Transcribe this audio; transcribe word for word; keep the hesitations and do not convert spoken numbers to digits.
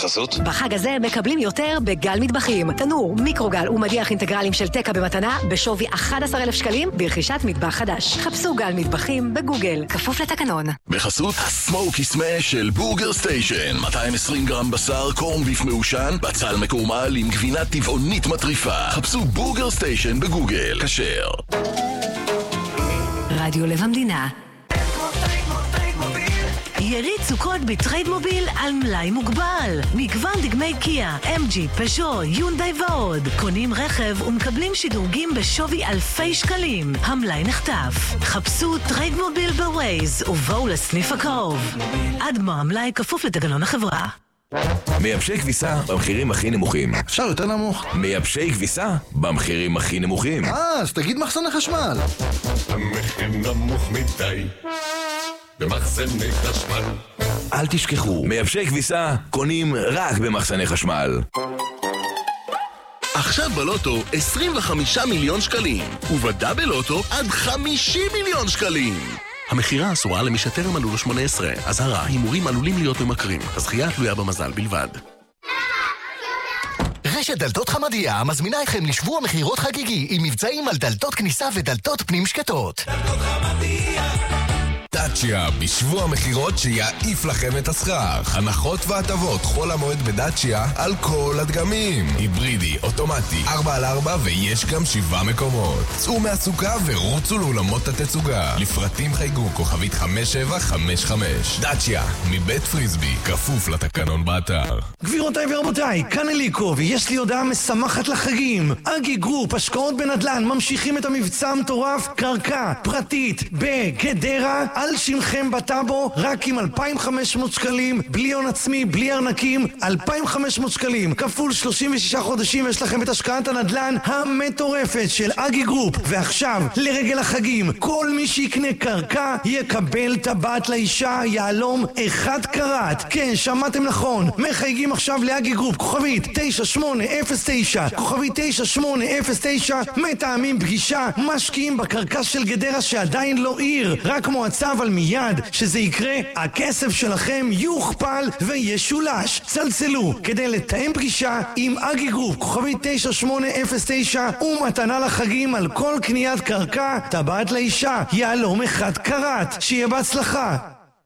בחסות? בחג הזה מקבלים יותר בגל מטבחים. תנור, מיקרוגל ומדיח אינטגרלים של תקה במתנה בשווי אחד עשר אלף שקלים ברכישת מטבח חדש. חפשו גל מטבחים בגוגל, כפוף לתקנון. בחסות הסמוקי סמאש של בורגר סטיישן. מאתיים ועשרים גרם בשר קורן ביף מעושן, בצל מקורמל עם גבינה טבעונית מטריפה. חפשו בורגר סטיישן בגוגל. כשר. רדיו לב המדינה. יריד סוכות בטרייד מוביל על מלאי מוגבל. מגוון דגמי קיה, אם ג'י, פז'ו, יונדאי ועוד. קונים רכב ומקבלים שדרוגים בשווי אלפי שקלים. המלאי נחטף. חפשו טרייד מוביל בווייז ובואו לסניף הקרוב. עד מו המלאי כפוף לתקנון החברה. מייבשי כביסה במחירים הכי נמוכים. אפשר יותר נמוך. מייבשי כביסה במחירים הכי נמוכים. אה, אז תגיד מחסני חשמל. המחיר נמוך מדי במחסני חשמל. אל תשכחו, מייבשי כביסה קונים רק במחסני חשמל. עכשיו בלוטו עשרים וחמישה מיליון שקלים, ובדאבל לוטו עד חמישים מיליון שקלים. המחירה אסורה למי שטרם מלאו לו שמונה עשרה. אזהרה, הימורים עלולים להיות ממכרים. הזכייה תלויה במזל בלבד. רשת דלתות חמדיה מזמינה אתכם לשבוע מחירות חגיגי עם מבצעים על דלתות כניסה ודלתות פנים שקטות. דלתות חמדיה. דאצ'יה בשבוע מחירות שיעיף לכם את הסחר. הנחות והטבות חול המועד בדאצ'יה על כל הדגמים. היברידי, אוטומטי, ארבע על ארבע ויש גם שבעה מקומות. צאו מהסוכה ורוצו לאולמות התצוגה. לפרטים חייגו כוכבית חמש שבע חמש חמש. דאצ'יה, מבית פריסבי, כפוף לתקנון באתר. גבירותיי ורבותיי, כאן אליקו ויש לי הודעה משמחת לחגים. אגי גרופ, השקעות בנדלן, ממשיכים את המבצע המטורף קרקע פרטית בגדרה על שמכם בטאבו, רק עם אלפיים וחמש מאות שקלים, בלי הון עצמי, בלי ארנקים, אלפיים וחמש מאות שקלים, כפול שלושים ושישה חודשים, יש לכם את השקעת הנדלן המטורפת של אגי גרופ. ועכשיו, לרגל החגים, כל מי שיקנה קרקע יקבל טבעת לאישה יעלום אחד קראט. כן, שמעתם נכון, מחייגים עכשיו לאגי גרופ, כוכבית תשע שמונה אפס תשע, כוכבית תשע שמונה אפס תשע, מתאמים פגישה, משקיעים בקרקע של גדרה שעדיין לא עיר, רק מועצה, אבל מיד שזה יקרה, הכסף שלכם יוכפל וישולש. צלצלו כדי לתאם פגישה עם אגי גרופ, כוכבית תשע שמונה אפס תשע, ומתנה לחגים על כל קניית קרקע, טבעת לאישה יעלום אחד קראט. שיהיה בהצלחה.